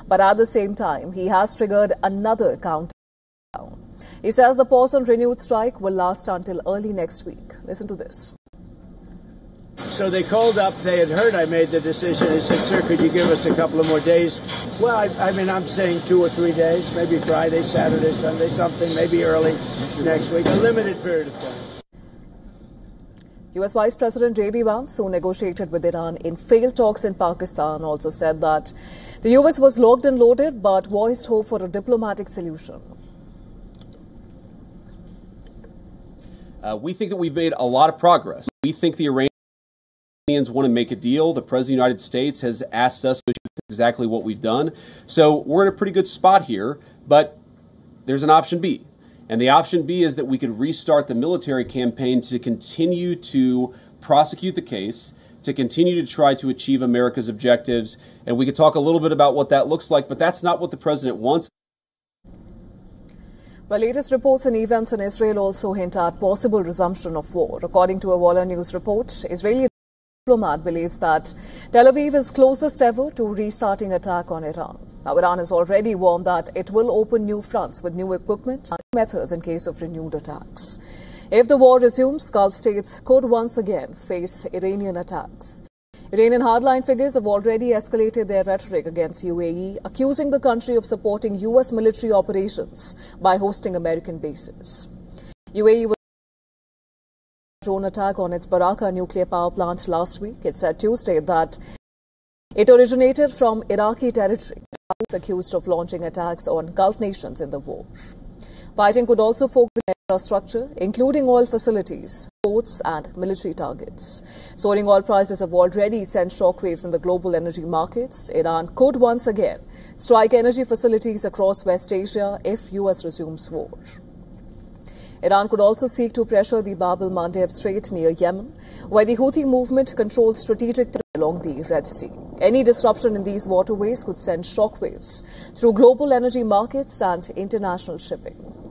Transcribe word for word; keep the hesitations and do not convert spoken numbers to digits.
But at the same time, he has triggered another countdown. He says the pause on renewed strike will last until early next week. Listen to this. So they called up. They had heard I made the decision. They said, sir, could you give us a couple of more days? Well, I, I mean, I'm saying two or three days, maybe Friday, Saturday, Sunday, something, maybe early next week, a limited period of time. U S Vice President J D Vance, who negotiated with Iran in failed talks in Pakistan, also said that the U S was locked and loaded but voiced hope for a diplomatic solution. Uh, we think that we've made a lot of progress. We think the Iranians want to make a deal. The President of the United States has asked us to do exactly what we've done. So we're in a pretty good spot here, but there's an option B. And the option B is that we could restart the military campaign to continue to prosecute the case, to continue to try to achieve America's objectives. And we could talk a little bit about what that looks like, but that's not what the president wants. Well, latest reports and events in Israel also hint at possible resumption of war. According to a Walla News report, Israeli diplomat believes that Tel Aviv is closest ever to restarting attack on Iran. Now, Iran has already warned that it will open new fronts with new equipment and methods in case of renewed attacks. If the war resumes, Gulf states could once again face Iranian attacks. Iranian hardline figures have already escalated their rhetoric against U A E, accusing the country of supporting U S military operations by hosting American bases. U A E was drone attack on its Barakah nuclear power plant last week. It said Tuesday that it originated from Iraqi territory. It was accused of launching attacks on Gulf nations in the war. Fighting could also focus on infrastructure, including oil facilities, ports and military targets. Soaring oil prices have already sent shockwaves in the global energy markets. Iran could once again strike energy facilities across West Asia if U S resumes war. Iran could also seek to pressure the Bab el-Mandeb Strait near Yemen, where the Houthi movement controls strategic threats along the Red Sea. Any disruption in these waterways could send shockwaves through global energy markets and international shipping.